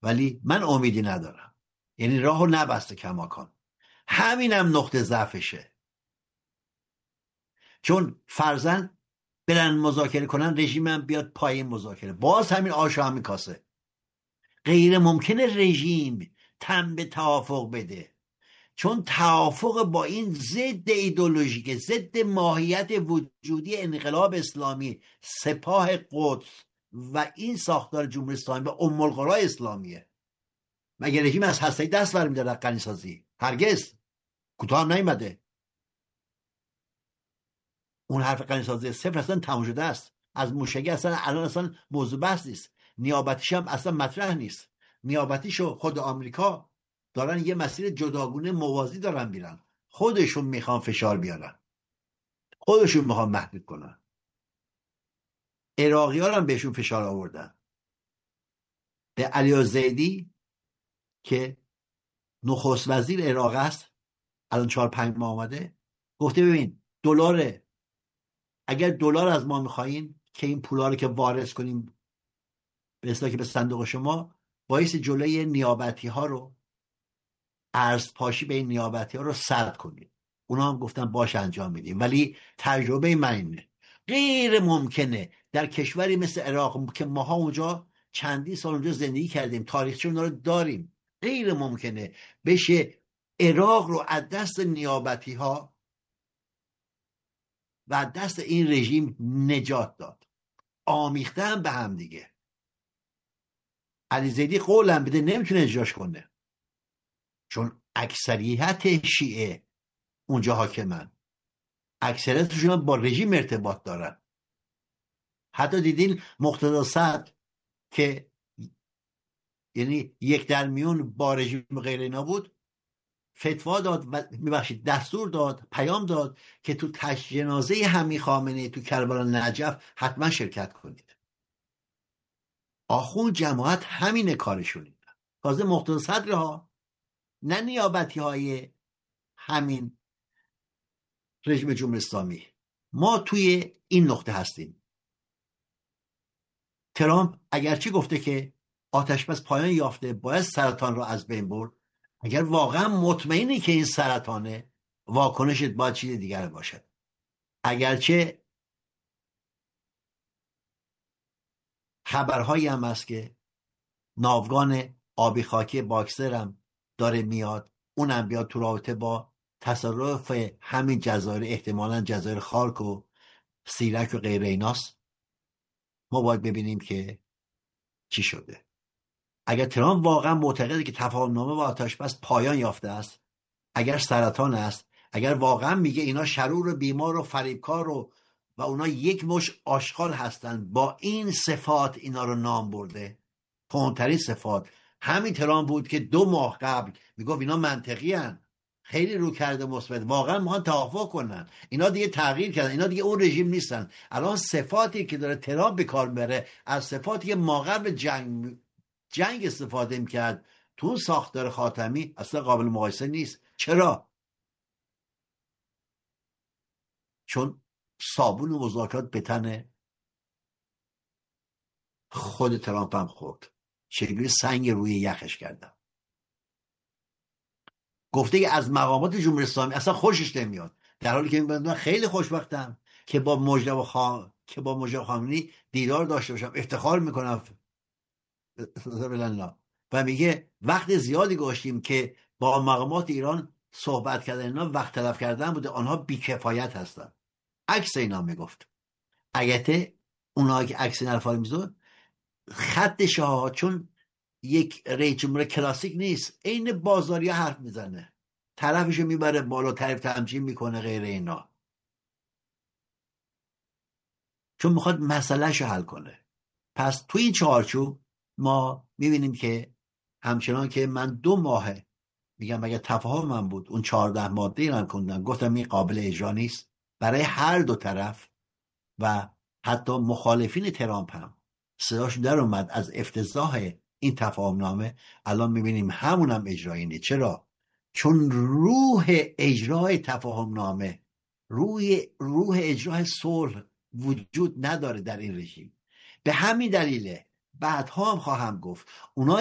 ولی من امیدی ندارم، یعنی راهو نبسته کماکان. همینم نقطه ضعفشه، چون فرضاً برن مذاکره کنن، رژیمم بیاد پایین مذاکره، باز همین آش و همین کاسه. غیر ممکنه رژیم تن به توافق بده، چون توافق با این ضد ایدئولوژیک، ضد ماهیت وجودی انقلاب اسلامی، سپاه قدس و این ساختار جمهوری اسلامی و ام القرى اسلامیه. مگه رژیم از هسته دست برمی‌داره در غنی‌سازی؟ هرگز. کوتاه هم نیامده. اون حرف غنی‌سازی صفر اصلا تموم شده است. از موشکی اصلا الان اصلا موضوع بحث نیست. نیابتیش هم اصلا مطرح نیست. نیابتیشو خود آمریکا دارن یه مسیر جداگونه موازی دارن میرن. خودشون میخوان فشار بیارن، خودشون میخوان محدود کنن. عراقی ها هم بهشون فشار آوردن. به علی زیدی که نخست وزیر عراق است، الان 4-5 ماه آمده، گفته ببین دلاره، اگر دلار از ما میخواین که این پولا رو که وارد کنیم به اصطلاح که به صندوق شما، باعث جلوی نیابتی ها رو، ارز پاشی به این نیابتی ها رو سد کنید. اونا هم گفتن باش انجام میدیم، ولی تجربه من اینه غیر ممکنه در کشوری مثل عراق که ماها اونجا چندی سال اونجا زندگی کردیم، تاریخچه اونا رو داریم، غیر ممکنه بشه عراق رو از دست نیابتی ها و از دست این رژیم نجات داد. آمیختن به هم دیگه. علی زیدی قولم بده نمیتونه اجراش کنه، چون اکثریت شیعه اونجا حاکمن، اکثریتشون با رژیم ارتباط دارن. حتی دیدین مقتدی صدر که یعنی یک در میون با رژیم غیر اینا بود، فتوا داد و دستور داد، پیام داد که تو جنازه حمی خامنه‌ای تو کربلا نجف حتما شرکت کنید. آخون جماعت همین کارشون. تازه مقتدی صدر ها، نه نیابتی های همین رژیم جمهوری اسلامی. ما توی این نقطه هستیم. ترامپ اگرچه گفته که آتش بس پایان یافته، باید سرطان را از بین برد، اگر واقعا مطمئنی که این سرطانه، واکنشت باید چیز دیگر باشد. اگرچه خبرهایی هم هست که ناوگان آبی خاکی باکسر هم داره میاد، اونم بیاد تو رابطه با تصرف همین جزایر، احتمالاً جزایر خارک و سیرک و غیر ایناست. ما باید ببینیم که چی شده. اگر ترامپ واقعا معتقده که تفاهم‌نامه با آتش‌بس پایان یافته است، اگر سرطان است، اگر واقعا میگه اینا شرور و بیمار و فریبکار و اونا یک مش آشغال هستن، با این صفات اینا رو نام برده، کهن‌ترین صفات. همین ترامپ بود که 2 ماه قبل میگفت اینا منطقی هن، خیلی رو کرده مثبت، واقعا میخوان توافق کنن، اینا دیگه تغییر کردن، اینا دیگه اون رژیم نیستن. الان صفاتی که داره ترامپ به کار میبره از صفاتی که ما قبل جنگ استفاده میکرد تو اون ساختار خاتمی، اصلا قابل مقایسه نیست. چرا؟ چون صابون مذاکرات به تن خود ترامپ هم خورد، چجوری سنگ روی یخش کردن. گفته که از مقامات جمهوری اسلامی اصلا خوشش نمیاد، در حالی که من خیلی خوشبختم که با مجتبی خامنه‌ای دیدار داشته باشم، افتخار میکنم. و میگه وقت زیادی گذاشتیم که با مقامات ایران صحبت کردن، اینا وقت تلف کردن بوده، آنها بیکفایت هستن. عکس اینا میگفت. البته اونها که عکس این حرفا رو میزد، خط شاه چون یک رئیس جمهور کلاسیک نیست، عین بازاری حرف میزنه، طرفشو میبره بالا، تعریف تمجید میکنه غیر اینا، چون میخواد مسئلهشو حل کنه. پس توی این چارچوب ما میبینیم که همچنان که من 2 ماهه میگم اگه تفاهم من بود، اون 14 ماده ایران کندن، گفتم این قابل اجرا نیست برای هر دو طرف، و حتی مخالفین ترامپ هم صداش در اومد از افتضاح این تفاهمنامه. الان میبینیم همونم اجرایی نیست. چرا؟ چون روح اجرای تفاهمنامه، روح اجرای صلح وجود نداره در این رژیم. به همین دلیله بعدها هم خواهم گفت اونا